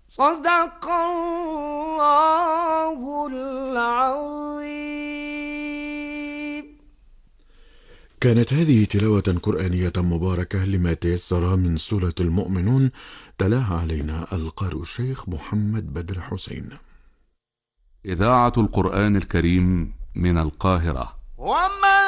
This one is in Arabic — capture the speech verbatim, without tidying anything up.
صدق الله العظيم. كانت هذه تلاوة قرآنية مباركة لما تيسر من سورة المؤمنون، تلاها علينا القارئ الشيخ محمد بدر حسين. إذاعة القرآن الكريم من القاهرة. وما